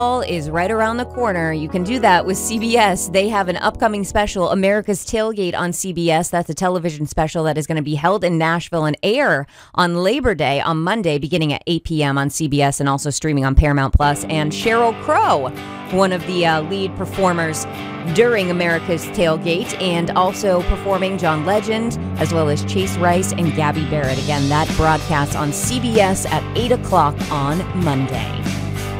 is right around the corner. You can do that with CBS. They have an upcoming special, America's Tailgate on CBS. That's a television special that is going to be held in Nashville and air on Labor Day on Monday, beginning at 8 p.m. on CBS and also streaming on Paramount Plus. And Sheryl Crow, one of the lead performers during America's Tailgate, and also performing John Legend, as well as Chase Rice and Gabby Barrett. Again, that broadcasts on CBS at 8 o'clock on Monday.